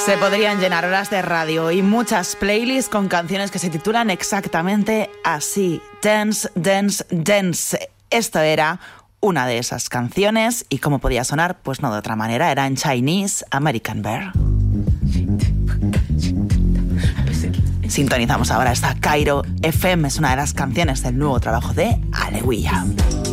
Se podrían llenar horas de radio y muchas playlists con canciones que se titulan exactamente así: Dance, Dance, Dance. Esto era una de esas canciones, y cómo podía sonar, pues no de otra manera, era en Chinese American Bear. Sintonizamos ahora esta Cairo FM, es una de las canciones del nuevo trabajo de Aleluya.